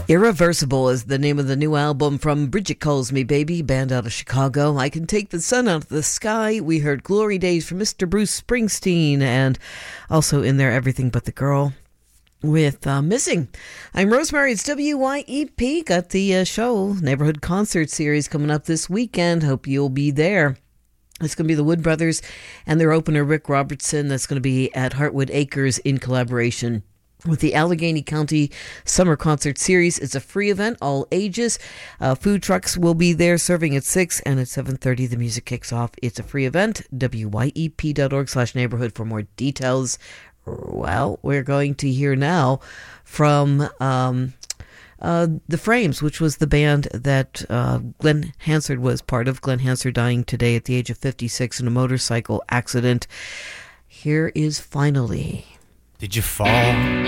Irreversible is the name of the new album from Bridget Calls Me Baby, band out of Chicago. I Can Take the Sun Out of the Sky. We heard Glory Days from Mr. Bruce Springsteen, and also in there Everything But the Girl with Missing. I'm Rosemary. It's WYEP. Got the show, Neighborhood Concert Series, coming up this weekend. Hope you'll be there. It's going to be the Wood Brothers and their opener, Rick Robertson. That's going to be at Heartwood Acres in collaboration with the Allegheny County Summer Concert Series. It's a free event, all ages. Food trucks will be there serving at 6, and at 7:30 the music kicks off. It's a free event. wyep.org/neighborhood for more details. Well, we're going to hear now from The Frames, which was the band that Glenn Hansard was part of. Glenn Hansard dying today at the age of 56 in a motorcycle accident. Here is Finally. Did you fall